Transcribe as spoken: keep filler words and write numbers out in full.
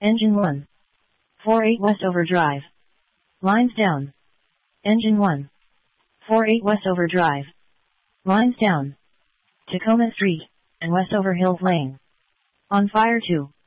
Engine one. forty-eight Westover Drive. Lines down. Engine one. forty-eight Westover Drive. Lines down. Tacoma Street, and Westover Hills Lane. On fire two.